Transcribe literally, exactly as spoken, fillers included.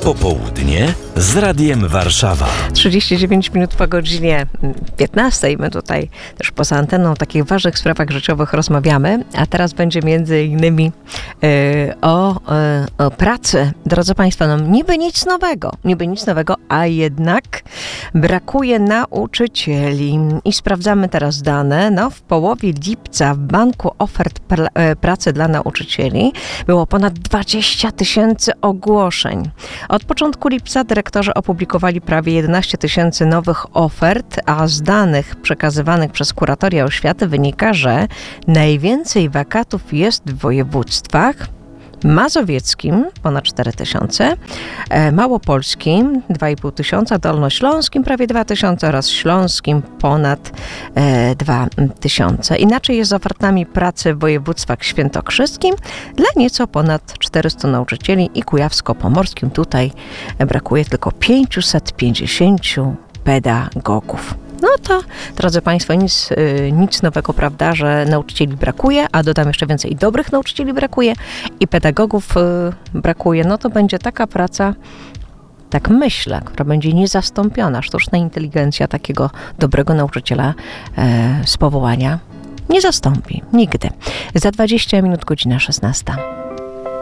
Popołudnie z Radiem Warszawa. trzydzieści dziewięć minut po godzinie piętnastej. My tutaj też poza anteną o takich ważnych sprawach życiowych rozmawiamy, a teraz będzie między innymi yy, o, yy, o pracy. Drodzy Państwo, no niby nic nowego, niby nic nowego, a jednak brakuje nauczycieli. I sprawdzamy teraz dane. No, w połowie lipca w Banku Ofert pra- Pracy dla Nauczycieli było ponad dwadzieścia tysięcy ogłoszeń. Od początku lipca dyrektorzy opublikowali prawie jedenaście tysięcy nowych ofert, a z danych przekazywanych przez kuratoria oświaty wynika, że najwięcej wakatów jest w województwach mazowieckim ponad cztery tysiące, małopolskim dwa i pół tysiąca, dolnośląskim prawie dwa tysiące oraz śląskim ponad e, dwa tysiące. Inaczej jest z ofertami pracy w województwach świętokrzyskim dla nieco ponad czterystu nauczycieli i kujawsko-pomorskim. Tutaj brakuje tylko pięćset pięćdziesięciu pedagogów. No to, drodzy Państwo, nic, nic nowego, prawda, że nauczycieli brakuje, a dodam jeszcze więcej, dobrych nauczycieli brakuje i pedagogów brakuje. No to będzie taka praca, tak myślę, która będzie niezastąpiona. Sztuczna inteligencja takiego dobrego nauczyciela e, z powołania nie zastąpi nigdy. Za dwadzieścia minut godzina szesnasta.